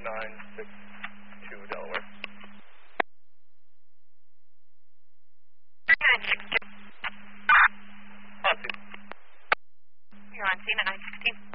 962 Delaware. 962. On scene. You're on scene at 916.